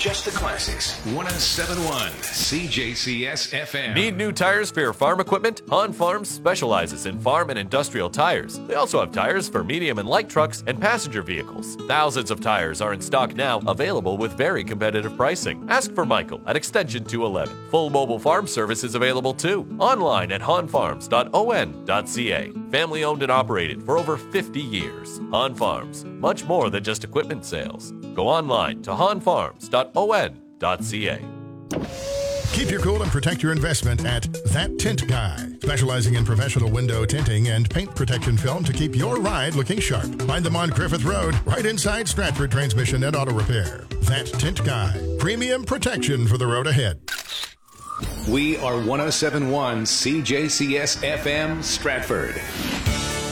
just the classics. 107.1 CJCS FM. Need new tires for your farm equipment? Han Farms specializes in farm and industrial tires. They also have tires for medium and light trucks and passenger vehicles. Thousands of tires are in stock now, available with very competitive pricing. Ask for Michael at extension 211. Full mobile farm service is available too. Online at hanfarms.on.ca. Family owned and operated for over 50 years. Han Farms, much more than just equipment sales. Go online to hanfarms.on.ca. Keep your cool and protect your investment at That Tint Guy, specializing in professional window tinting and paint protection film to keep your ride looking sharp. Find them on Griffith Road, right inside Stratford Transmission and Auto Repair. That Tint Guy, premium protection for the road ahead. We are 107.1 CJCS FM Stratford.